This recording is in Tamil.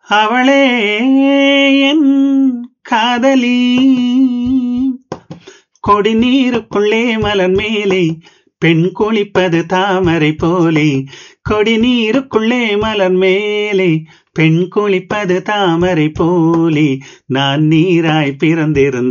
அவளே என் காதலி. கொடி நீருக்குள்ளே மலர் மேலே பெண் குளிப்பது தாமரை போலே. கொடி நீருக்குள்ளே மலர் மேலே பெண் குளிப்பது தாமரை போலே. நான் நீராய் பிறந்திருந்த